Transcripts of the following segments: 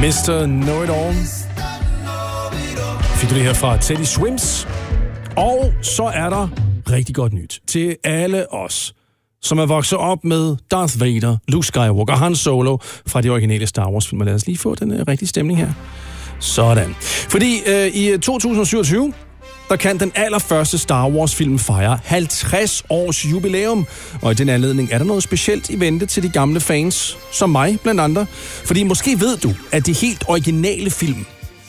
Mr. Know-It-All. Fik du det her fra Teddy Swims. Og så er der rigtig godt nyt til alle os, som er vokset op med Darth Vader, Luke Skywalker og Han Solo fra de originale Star Wars-filmer. Lad os lige få den rigtige stemning her. Sådan. Fordi i 2027, der kan den allerførste Star Wars-film fejre 50 års jubilæum. Og i den anledning er der noget specielt i vente til de gamle fans, som mig blandt andre. Fordi måske ved du, at de helt originale film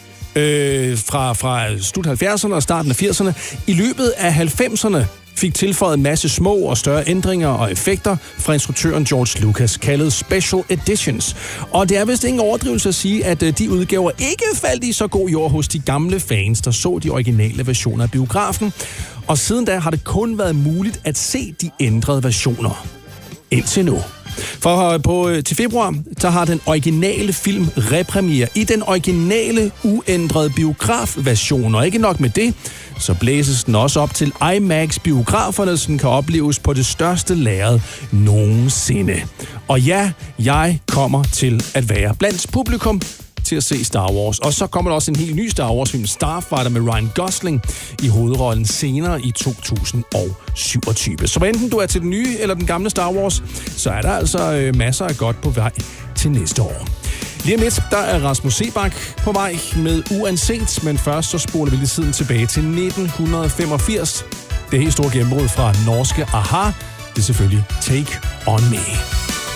fra slut 70'erne og starten af 80'erne, i løbet af 90'erne fik tilføjet en masse små og større ændringer og effekter fra instruktøren George Lucas, kaldet Special Editions. Og det er vist ingen overdrivelse at sige, at de udgaver ikke faldt i så god jord hos de gamle fans, der så de originale versioner af biografen. Og siden da har det kun været muligt at se de ændrede versioner. Indtil nu. For til februar, der har den originale film repremiere i den originale uændrede biografversion. Og ikke nok med det, så blæses den også op til IMAX-biograferne, så den kan opleves på det største lærred nogensinde. Og ja, jeg kommer til at være blandt publikum til at se Star Wars. Og så kommer der også en helt ny Star Wars-film, Starfighter, med Ryan Gosling i hovedrollen senere i 2027. Så hvad enten du er til den nye eller den gamle Star Wars, så er der altså masser af godt på vej til næste år. Lige om lidt, der er Rasmus Seebach på vej med Uanset, men først så spoler vi lige tiden tilbage til 1985. Det helt store gennembrud fra norske Aha, det er selvfølgelig Take On Me.